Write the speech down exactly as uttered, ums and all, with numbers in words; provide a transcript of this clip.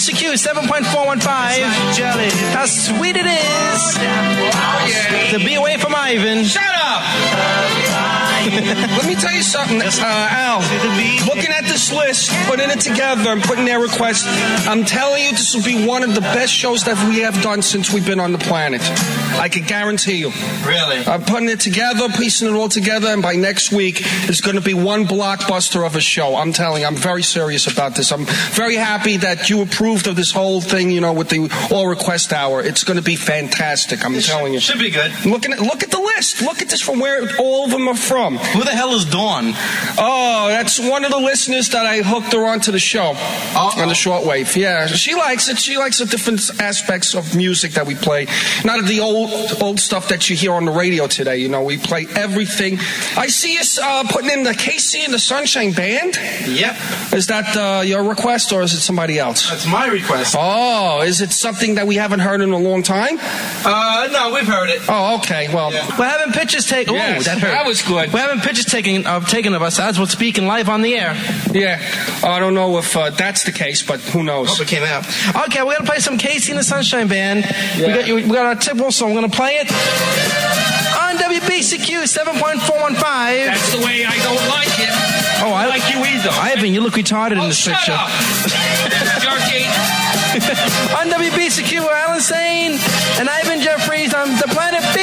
C Q seven point four one five. How sweet it is Oh, yeah. to be away from Ivan. Shut up! Let me tell you something, uh, Al. Looking at this list, putting it together and putting their requests, I'm telling you this will be one of the best shows that we have done since we've been on the planet. I can guarantee you. Really? I'm putting it together, piecing it all together, and by next week, it's going to be one blockbuster of a show. I'm telling you, I'm very serious about this. I'm very happy that you approved of this whole thing, you know, with the all request hour. It's going to be fantastic. I'm telling you. Should be good. Looking at, look at the list. Look at this from where all of them are from. Who the hell is Dawn? Oh, that's one of the listeners that I hooked her onto the show Uh-oh. on the shortwave. Yeah, she likes it. She likes the different aspects of music that we play. Not the old old stuff that you hear on the radio today. You know, we play everything. I see you uh, putting in the K C and the Sunshine Band. Yep. Is that uh, your request or is it somebody else? That's my request. Oh, is it something that we haven't heard in a long time? Uh, no, we've heard it. Oh, okay. Well, Yeah. We're having pictures taken. Yes, that hurt. that was good. We're having pictures taken uh, taken of us as we're speaking live on the air. yeah. I don't know if uh, that's the case, but who knows? Hope it came out. Okay, we're gonna play some Casey and the Sunshine Band. Yeah. We got we got our typical song. We're gonna play it on W B C Q seven point four one five. That's the way I don't like it. Oh, I like you either. Ivan, you look retarded in Oh, this shut picture. up. Jerky. On W B C Q, we're Alan Sane and Ivan Jeffries on the Planet B.